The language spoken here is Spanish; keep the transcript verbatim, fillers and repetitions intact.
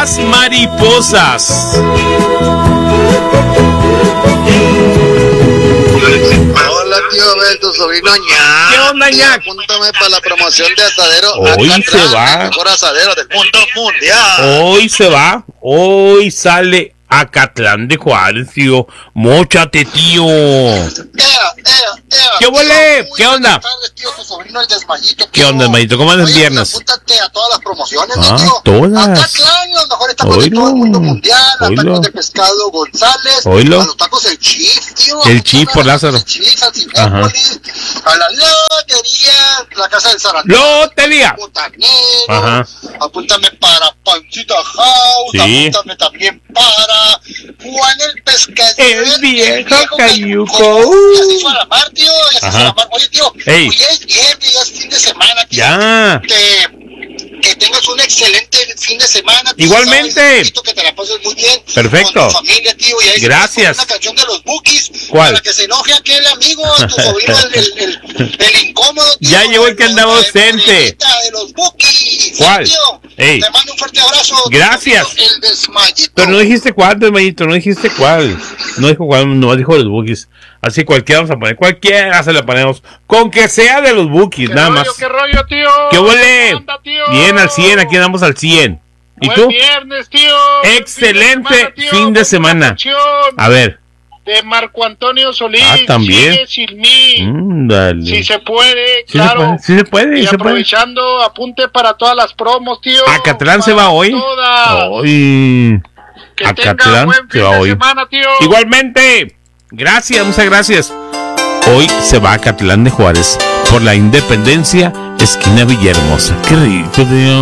Las mariposas. Hola, tío Abel, tu sobrino Ñac. ¿Qué onda, Ñac? Apúntame para la promoción de asadero. Hoy Acatlán, se va. el mejor asadero del mundo mundial. Hoy se va. Hoy sale Acatlán de Juárez, tío. Móchate, tío. Ea, ea, ea. ¿Qué huele? Tío, ¿Qué muy onda? buenas tardes, tío, tu sobrino el Desmayito. ¿Qué onda, Desmayito? ¿Cómo andas Oye, viernes? pues, apúntate a todas las promociones, Ah, ¿no, tío? todas. Acatlán, los mejores tacos de Oílo. todo el mundo mundial. A Oílo. tacos de pescado González. Oílo. A los tacos El Chif, tío. El Chif por Lázaro. El Chif, al Cinépolis. A la lotería, la casa del Sarandí. Lotería. Botanero. Ajá. Apúntame para Pancita House. Sí. Apúntame también para Juan el Pescador. El viejo cayuco. Ya se hizo a la mar, tío. Ya se hizo a la mar. Oye, tío. Ey. Hoy es viernes, ya es fin de semana, tío. Ya. Que, que tengas un excelente fin de semana. Tío. Igualmente. Sabes, que te la pases muy bien. Perfecto. Con tu familia, tío. Y ahí Gracias. una canción de los Bukis. ¿Cuál? Para que se enoje aquel amigo, tu sobrino, el, el, el, el incómodo, tío. Ya llegó el que andaba La ausente. morenita de los Bukis. ¿Cuál? Sí, tío. Ey. Te mando un fuerte abrazo. Gracias. El Desmayito. Pero no dijiste cuál, Desmayito, no dijiste cuál. No dijo cuál, no dijo los Bukis. Así cualquiera vamos a poner, cualquiera se la ponemos. Con que sea de los Bukis, nada rollo, más. ¿Qué rollo, tío? ¿Qué huele? ¿Cómo anda, tío? Bien, al cien, aquí andamos al cien. ¿Y Buen tú? viernes, tío. Excelente Fin de semana, fin de semana. tío. Ponme una canción A ver. de Marco Antonio Solís. Ah, también. Sigue sin mí. Mm, dale. Si se puede, Sí claro. se puede, sí se puede, Y sí se puede. aprovechando, apunte para todas las promos, tío. Acatlán se Para va hoy. todas. Hoy. Que Acatlán tenga buen se fin va de hoy. semana, tío. Igualmente. Gracias, muchas gracias. Hoy se va a Acatlán de Juárez por la Independencia, esquina Villahermosa. Qué rico, tío.